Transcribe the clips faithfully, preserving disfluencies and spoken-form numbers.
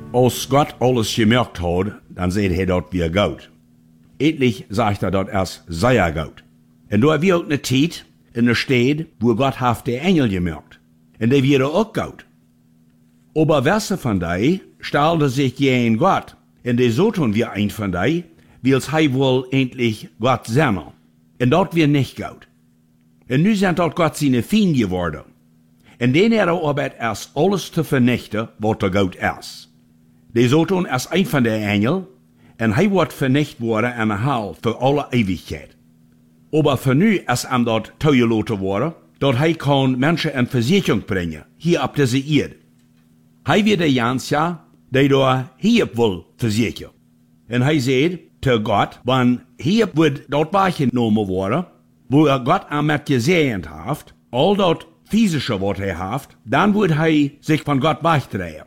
Als Gott alles gemerkt hat, dann seht er dort wie gut. Endlich sagt er dort erst sehr gut. Und da wir auch eine Zeit in der Stadt, wo Gott hat die Engel gemerkt. Und die wäre auch gut. Aber wer von die stellte sich gegen Gott. Und die so tun wir ein von die, wills hij wohl endlich Gott sehen. Und dort wir nicht gut. Und nu sind dort Gott seine Feinde geworden. Und den er arbeitet erst alles zu vernichten, was er gut ist. Die so tun erst ein von der Engel, und hij wird vernichtet worden in der Hall für alle Ewigkeit. Aber für nu ist ihm dort toegelaten worden, dat hij kann Menschen in Versicherung bringen, hier auf diese Erde. Hij wird der Jansja, der da hier will versichern. Und hij sagt zu Gott, wenn hier wird dort wahrgenommen worden, wo er Gott am mit gesehen hat, all dort physische, was er hat, dann wird er sich von Gott wegdrehen.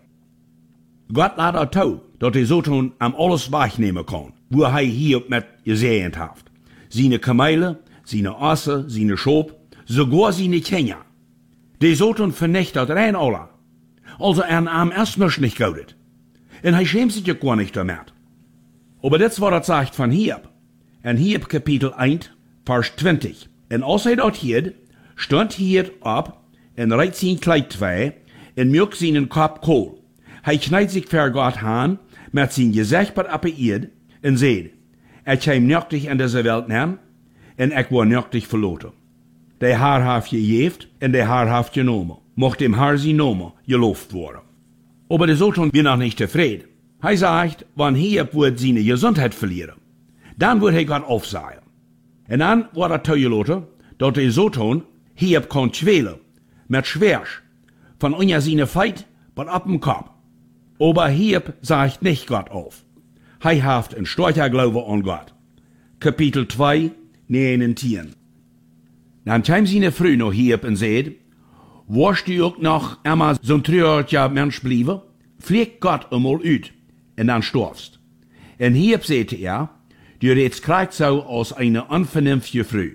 Gott lässt er zu, dass er so tun am alles wegnehmen kann, wo er hier mit gesehen hat. Seine Kamele, seine Asse, seine Schob, sogar seine Kinder. Die so tun vernichtet rein alle. Also er am erst noch nicht gut. Und er schämt sich ja gar nicht damit. Aber das war das sagt von Hiob. In Hiob Kapitel eins, Vers zwanzig. Und als er dort hier, stand hier ab, und reiht sein Kleid zwei, und mögt seinen Kopf Kohl. Er schneidet sich für Gott an, mit sein Gesicht bei der Erde, und sagt, ich kam nöchtig in diese Welt nehmen, und ich war nöchtig verloren. Der Herr hat gejeft, und der Herr hat genommen. Mocht dem Herr sie Name gelobt worden. Aber der Sohn wird noch nicht zufrieden. Er sagt, wenn Hiob wird seine Gesundheit verlieren, dann wird er Gott aufsagen. Und dann wird er zugelassen, dass der Sohn Hiob kann schwelen, mit Schwersch, von unter seine Feit bis ab dem Kopf. Aber Hiob sagt nicht Gott auf. Er hat ein starker Glaube an Gott. Kapitel zwei, neunzehn. Dann kam seine Frau noch Hiob und sagt, warst du auch noch einmal so ein trauriger Mensch blieben? Flieg Gott einmal ut, und dann stirbst. Und Hiob sagte er, du redest gleich so als eine unvernünftige Frau.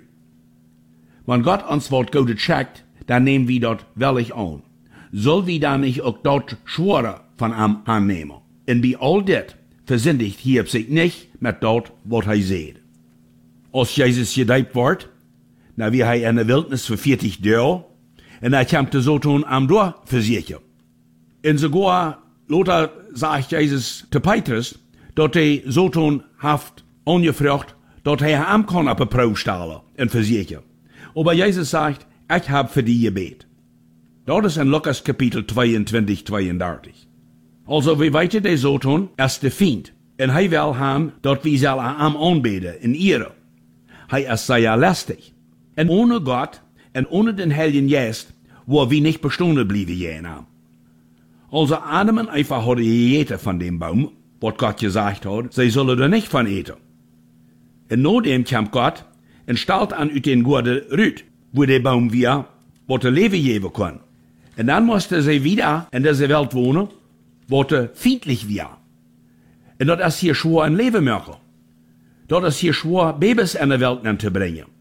Wenn Gott uns was Gutes schickt, dann nehmen wir dort willig an. Soll wir dann nicht auch dort Schwore von ihm annehmen? Und bei all das versündigt Hiob sich nicht mit dort, was er sieht. Als Jesus gedeiht wird, na wie er in der Wildnis für vierzig Jahre, und er kam so tun am Dorf versichern. Und sogar, Lothar sagt Jesus zu Petrus, dass er so tun haft ungefragt, dass er am kann auf eine Probe stellen und versichern. Aber Jesus sagt, ich hab für die gebet. Dort ist in Lukas Kapitel zweiundzwanzig, zweiunddreißig. Also, wie weiter der so tun, ist der Feind. Und er will haben, dass wir sollen am anbeten in ihre. Er ist sehr lästig. Und ohne Gott, und ohne den Heiligen Geist, wo wir nicht bestanden blieben jener. Also Adam und Eva hadden gegeten von dem Baum, was Gott gesagt hat, sie sollen da nicht von eten. Und nachdem kam Gott und stellt an ut den Gurde Rüt, wo der Baum wir, was der Leben geben kann. Und dann musste sie wieder in dieser Welt wohnen, wo der feindlich wir. Und das ist hier schwer ein Leben machen. Das ist hier schwer, Babys in der Welt zu bringen.